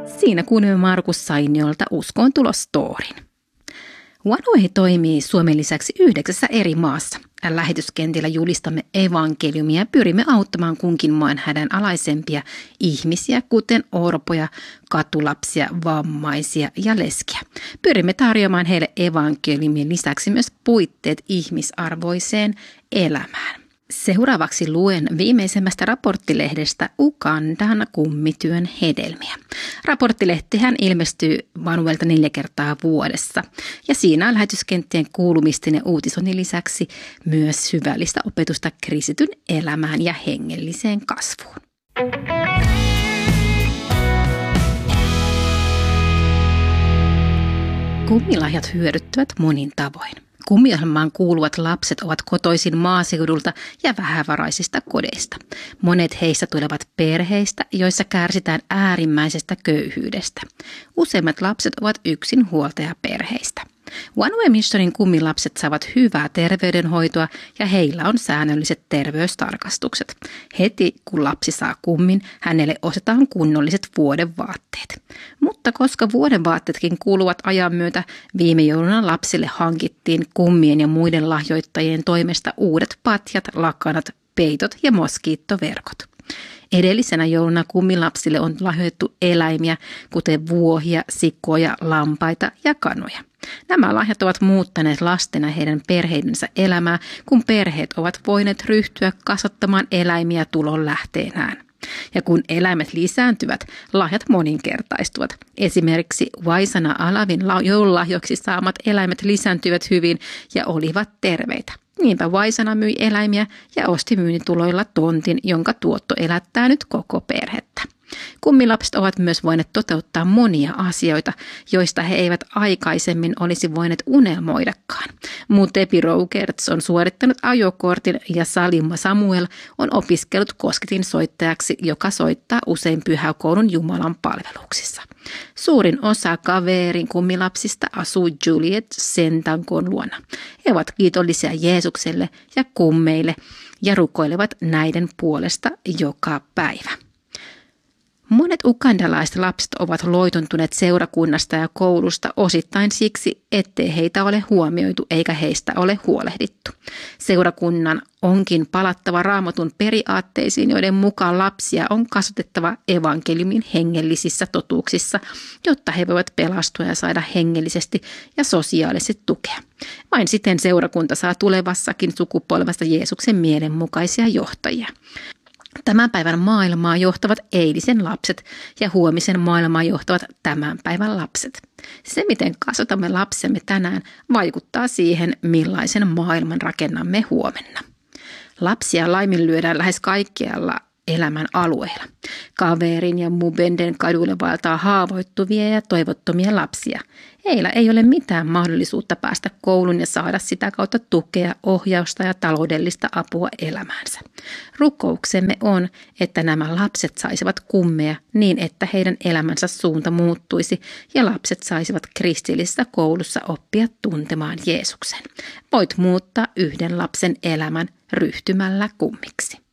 Siinä kuulimme Markus Sainiolta Uskoon tulostoorin. OneWay toimii Suomen lisäksi 9 eri maassa. Lähetyskentillä julistamme evankeliumia ja pyrimme auttamaan kunkin maan hädänalaisempia ihmisiä, kuten orpoja, katulapsia, vammaisia ja leskiä. Pyrimme tarjoamaan heille evankeliumin lisäksi myös puitteet ihmisarvoiseen elämään. Seuraavaksi luen viimeisemmästä raporttilehdestä Ugandan kummityön hedelmiä. Raporttilehtihän ilmestyy OneWaylta 4 kertaa vuodessa ja siinä on lähetyskenttien kuulumisten ja uutisoinnin lisäksi myös syvällistä opetusta kristityn elämään ja hengelliseen kasvuun. Kummilahjat hyödyttävät monin tavoin. Kummiohjelmaan kuuluvat lapset ovat kotoisin maaseudulta ja vähävaraisista kodeista. Monet heistä tulevat perheistä, joissa kärsitään äärimmäisestä köyhyydestä. Useimmat lapset ovat yksinhuoltajaperheistä. OneWay Missionin kummilapset saavat hyvää terveydenhoitoa ja heillä on säännölliset terveystarkastukset. Heti kun lapsi saa kummin, hänelle ostetaan kunnolliset vuodenvaatteet. Mutta koska vuodenvaatteetkin kuuluvat ajan myötä, viime jouluna lapsille hankittiin kummien ja muiden lahjoittajien toimesta uudet patjat, lakanat, peitot ja moskiittoverkot. Edellisenä jouluna kummilapsille on lahjoitettu eläimiä, kuten vuohia, sikoja, lampaita ja kanoja. Nämä lahjat ovat muuttaneet lasten ja heidän perheidensä elämää, kun perheet ovat voineet ryhtyä kasvattamaan eläimiä tulonlähteenään. Ja kun eläimet lisääntyvät, lahjat moninkertaistuvat. Esimerkiksi Waisana Alavin joululahjoiksi saamat eläimet lisääntyivät hyvin ja olivat terveitä. Niinpä Waisana myi eläimiä ja osti myyntituloilla tontin, jonka tuotto elättää nyt koko perhettä. Kummilapset ovat myös voineet toteuttaa monia asioita, joista he eivät aikaisemmin olisi voineet unelmoidakaan. Tepi Rougerts on suorittanut ajokortin ja Salima Samuel on opiskellut kosketinsoittajaksi, joka soittaa usein pyhäkoulun Jumalan palveluksissa. Suurin osa kaverin kummilapsista asuu Juliet Sentankon luona. He ovat kiitollisia Jeesukselle ja kummeille ja rukoilevat näiden puolesta joka päivä. Monet ugandalaiset lapset ovat loitontuneet seurakunnasta ja koulusta osittain siksi, ettei heitä ole huomioitu eikä heistä ole huolehdittu. Seurakunnan onkin palattava Raamatun periaatteisiin, joiden mukaan lapsia on kasvatettava evankeliumin hengellisissä totuuksissa, jotta he voivat pelastua ja saada hengellisesti ja sosiaalisesti tukea. Vain siten seurakunta saa tulevassakin sukupolvesta Jeesuksen mielenmukaisia johtajia. Tämän päivän maailmaa johtavat eilisen lapset ja huomisen maailmaa johtavat tämän päivän lapset. Se, miten kasvatamme lapsemme tänään, vaikuttaa siihen, millaisen maailman rakennamme huomenna. Lapsia laiminlyödään lähes kaikkialla elämän alueilla. Kaverin ja Mubenden kaduille vaeltaa haavoittuvia ja toivottomia lapsia. Heillä ei ole mitään mahdollisuutta päästä kouluun ja saada sitä kautta tukea, ohjausta ja taloudellista apua elämäänsä. Rukouksemme on, että nämä lapset saisivat kummeja niin, että heidän elämänsä suunta muuttuisi ja lapset saisivat kristillisessä koulussa oppia tuntemaan Jeesuksen. Voit muuttaa yhden lapsen elämän ryhtymällä kummiksi.